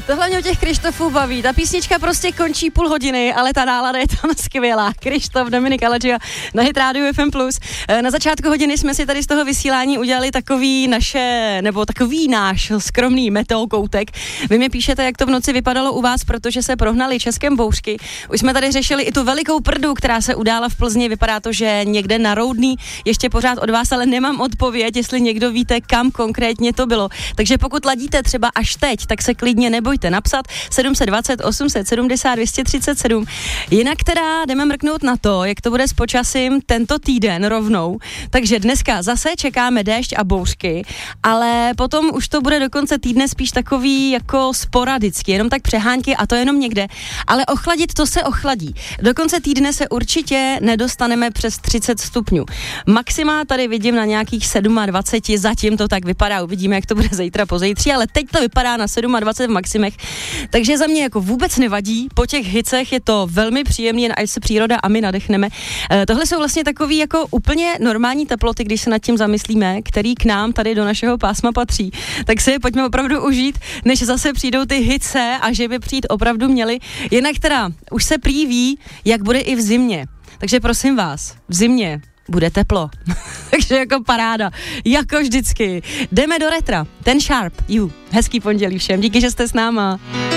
Tohle mě o těch Krištofů baví. Ta písnička prostě končí půl hodiny, ale ta nálada je tam skvělá. Krištof, Dominik Aladžia na Hit Radio FM+. Na začátku hodiny jsme si tady z toho vysílání udělali takový náš skromný meteokoutek. Vy mi píšete, jak to v noci vypadalo u vás, protože se prohnali českém bouřky. Už jsme tady řešili i tu velikou prdu, která se udála v Plzni. Vypadá to, že někde na Roudný, ještě pořád od vás, ale nemám odpověď, jestli někdo víte, kam konkrétně to bylo. Takže pokud ladíte třeba až teď, tak se klidně nebojte napsat 720 870 237. Jinak teda jdeme mrknout na to, jak to bude s počasím tento týden rovnou. Takže dneska zase čekáme déšť a bouřky, ale potom už to bude do konce týdne spíš takový jako sporadicky, jenom tak přehánky a to jenom někde. Ale ochladit to se ochladí. Do konce týdne se určitě nedostaneme přes 30 stupňů. Maxima tady vidím na nějakých 27, zatím to tak vypadá, uvidíme, jak to bude zítra, pozítří, ale teď to vypadá na 27 v maximech, takže za mě jako vůbec nevadí, po těch hicech je to velmi příjemný, jen ať se příroda a my nadechneme. Tohle jsou vlastně takový jako úplně normální teploty, když se nad tím zamyslíme, který k nám tady do našeho pásma patří, tak si je pojďme opravdu užít, než zase přijdou ty hice a že by přijít opravdu měli. Jinak teda už se prý ví, jak bude i v zimě, takže prosím vás, v zimě bude teplo. Takže jako paráda. Jako vždycky. Jdeme do retra. Ten Sharp. Hezký pondělí všem. Díky, že jste s náma.